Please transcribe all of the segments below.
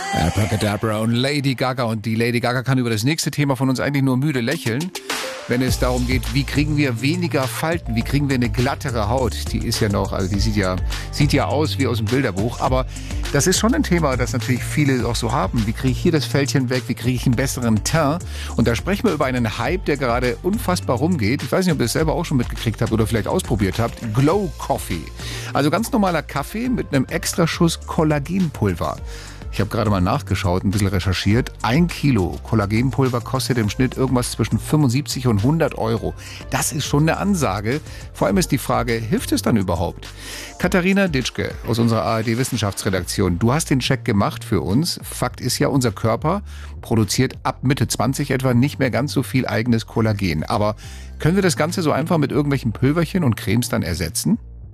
Abracadabra und Lady Gaga. Und die Lady Gaga kann über das nächste Thema von uns eigentlich nur müde lächeln, wenn es darum geht, wie kriegen wir weniger Falten, wie kriegen wir eine glattere Haut. Die ist ja noch, also die sieht ja aus wie aus dem Bilderbuch. Aber das ist schon ein Thema, das natürlich viele auch so haben. Wie kriege ich hier das Fältchen weg, wie kriege ich einen besseren Teint? Und da sprechen wir über einen Hype, der gerade unfassbar rumgeht. Ich weiß nicht, ob ihr es selber auch schon mitgekriegt habt oder vielleicht ausprobiert habt. Glow Coffee. Also ganz normaler Kaffee mit einem extra Schuss Kollagenpulver. Ich habe gerade mal nachgeschaut, ein bisschen recherchiert. 1 Kilo Kollagenpulver kostet im Schnitt irgendwas zwischen 75 und 100 Euro. Das ist schon eine Ansage. Vor allem ist die Frage, hilft es dann überhaupt? Katharina Ditschke aus unserer ARD-Wissenschaftsredaktion, du hast den Check gemacht für uns. Fakt ist ja, unser Körper produziert ab Mitte 20 etwa nicht mehr ganz so viel eigenes Kollagen. Aber können wir das Ganze so einfach mit irgendwelchen Pülverchen und Cremes dann ersetzen?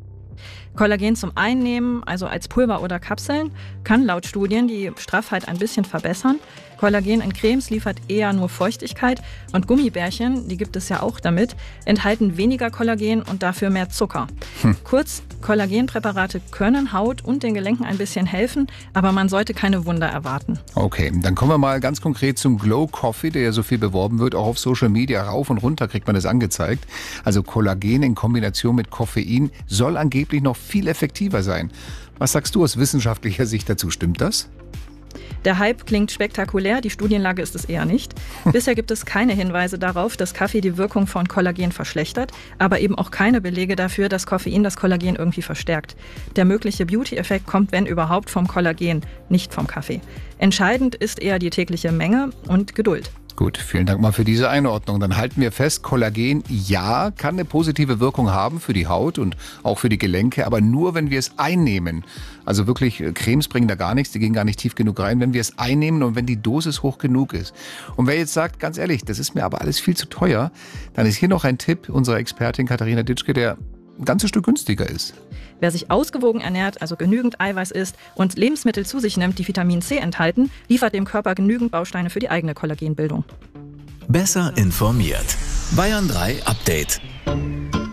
Kollagen zum Einnehmen, also als Pulver oder Kapseln, kann laut Studien die Straffheit ein bisschen verbessern. Kollagen in Cremes liefert eher nur Feuchtigkeit und Gummibärchen, die gibt es ja auch damit, enthalten weniger Kollagen und dafür mehr Zucker. Kurz, Kollagenpräparate können Haut und den Gelenken ein bisschen helfen, aber man sollte keine Wunder erwarten. Okay, dann kommen wir mal ganz konkret zum Glow Coffee, der ja so viel beworben wird. Auch auf Social Media rauf und runter kriegt man das angezeigt. Also Kollagen in Kombination mit Koffein soll angeblich noch viel effektiver sein. Was sagst du aus wissenschaftlicher Sicht dazu? Stimmt das? Der Hype klingt spektakulär, die Studienlage ist es eher nicht. Bisher gibt es keine Hinweise darauf, dass Kaffee die Wirkung von Kollagen verschlechtert, aber eben auch keine Belege dafür, dass Koffein das Kollagen irgendwie verstärkt. Der mögliche Beauty-Effekt kommt, wenn überhaupt, vom Kollagen, nicht vom Kaffee. Entscheidend ist eher die tägliche Menge und Geduld. Gut, vielen Dank mal für diese Einordnung. Dann halten wir fest, Kollagen, ja, kann eine positive Wirkung haben für die Haut und auch für die Gelenke, aber nur, wenn wir es einnehmen. Also wirklich, Cremes bringen da gar nichts, die gehen gar nicht tief genug rein, wenn wir es einnehmen und wenn die Dosis hoch genug ist. Und wer jetzt sagt, ganz ehrlich, das ist mir aber alles viel zu teuer, dann ist hier noch ein Tipp unserer Expertin Katharina Ditschke, der ein ganzes Stück günstiger ist. Wer sich ausgewogen ernährt, also genügend Eiweiß isst und Lebensmittel zu sich nimmt, die Vitamin C enthalten, liefert dem Körper genügend Bausteine für die eigene Kollagenbildung. Besser informiert. Bayern 3 Update.